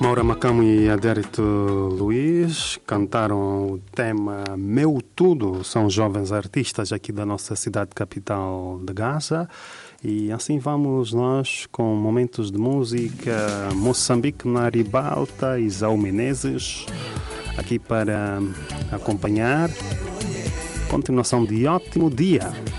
Maura Macamo e Adérito Luiz cantaram o tema Meu Tudo. São jovens artistas aqui da nossa cidade capital de Gaza. E assim vamos nós com momentos de música. Moçambique na ribalta, Isaú Menezes, aqui para acompanhar. Continuação de ótimo dia.